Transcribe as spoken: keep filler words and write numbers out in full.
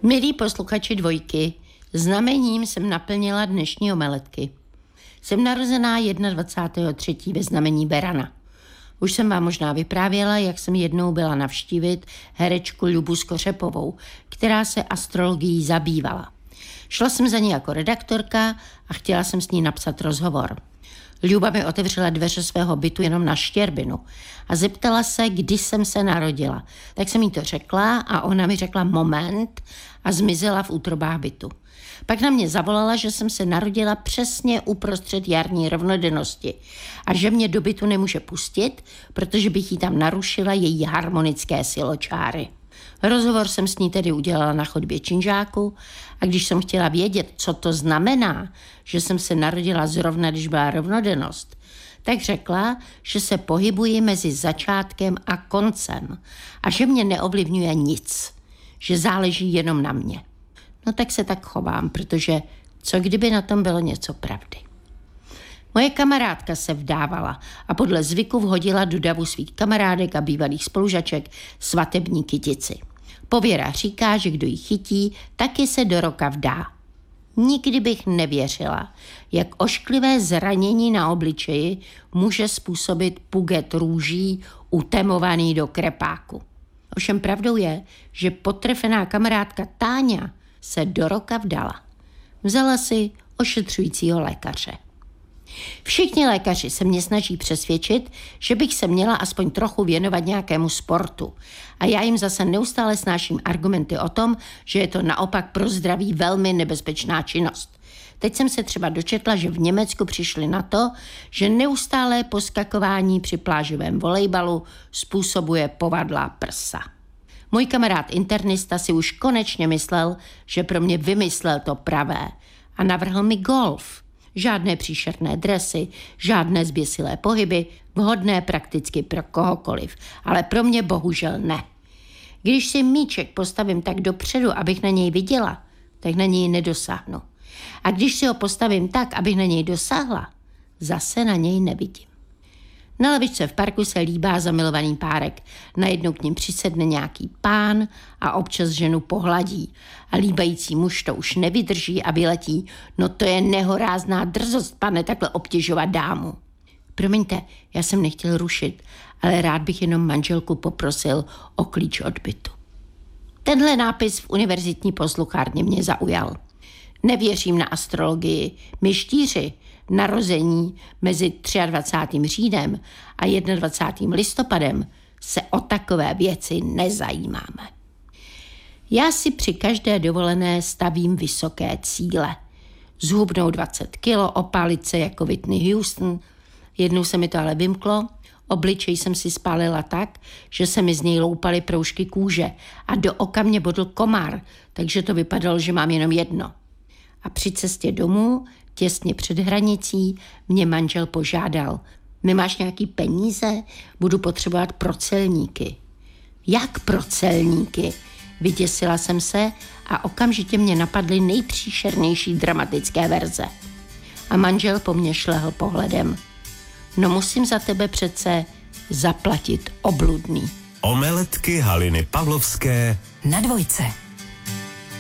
Milí posluchači Dvojky, znamením jsem naplnila dnešní omeletky. Jsem narozená dvacátého prvního třetího ve znamení Berana. Už jsem vám možná vyprávěla, jak jsem jednou byla navštívit herečku Lubu Skořepovou, která se astrologií zabývala. Šla jsem za ní jako redaktorka a chtěla jsem s ní napsat rozhovor. Luba mi otevřela dveře svého bytu jenom na štěrbinu a zeptala se, kdy jsem se narodila. Tak jsem jí to řekla a ona mi řekla moment a zmizela v útrobách bytu. Pak na mě zavolala, že jsem se narodila přesně uprostřed jarní rovnodennosti a že mě do bytu nemůže pustit, protože bych jí tam narušila její harmonické siločáry. Rozhovor jsem s ní tedy udělala na chodbě činžáku a když jsem chtěla vědět, co to znamená, že jsem se narodila zrovna, když byla rovnodennost, tak řekla, že se pohybuji mezi začátkem a koncem a že mě neovlivňuje nic, že záleží jenom na mě. No tak se tak chovám, protože co kdyby na tom bylo něco pravdy. Moje kamarádka se vdávala a podle zvyku vhodila do davu svých kamarádek a bývalých spolužaček svatební kytici. Pověra říká, že kdo ji chytí, taky se do roka vdá. Nikdy bych nevěřila, jak ošklivé zranění na obličeji může způsobit puget růží utemovaný do krepáku. Ovšem pravdou je, že potrefená kamarádka Táňa se do roka vdala. Vzala si ošetřujícího lékaře. Všichni lékaři se mě snaží přesvědčit, že bych se měla aspoň trochu věnovat nějakému sportu. A já jim zase neustále snáším argumenty o tom, že je to naopak pro zdraví velmi nebezpečná činnost. Teď jsem se třeba dočetla, že v Německu přišli na to, že neustálé poskakování při plážovém volejbalu způsobuje povadlá prsa. Můj kamarád internista si už konečně myslel, že pro mě vymyslel to pravé a navrhl mi golf. Žádné příšerné dresy, žádné zběsilé pohyby, vhodné prakticky pro kohokoliv, ale pro mě bohužel ne. Když si míček postavím tak dopředu, abych na něj viděla, tak na něj nedosáhnu. A když si ho postavím tak, abych na něj dosáhla, zase na něj nevidím. Na lavičce v parku se líbá zamilovaný párek. Najednou k ním přisedne nějaký pán a občas ženu pohladí. A líbající muž to už nevydrží a vyletí. No to je nehorázná drzost, pane, takhle obtěžovat dámu. Promiňte, já jsem nechtěl rušit, ale rád bych jenom manželku poprosil o klíč od bytu. Tenhle nápis v univerzitní posluchárně mě zaujal. Nevěřím na astrologii. My štíři narození mezi dvacátým třetím říjnem a dvacátým prvním listopadem se o takové věci nezajímáme. Já si při každé dovolené stavím vysoké cíle. Zhubnout dvacet kilo, opálit se jako Whitney Houston. Jednou se mi to ale vymklo. Obličej jsem si spálila tak, že se mi z něj loupaly proužky kůže a do oka mě bodl komár, takže to vypadalo, že mám jenom jedno. A při cestě domů, těsně před hranicí, mě manžel požádal. Nemáš nějaký peníze? Budu potřebovat pro celníky. Jak pro celníky? Vyděsila jsem se a okamžitě mě napadly nejpříšernější dramatické verze. A manžel po mně šlehl pohledem. No musím za tebe přece zaplatit obludný. Omeletky Haliny Pavlovské na Dvojce.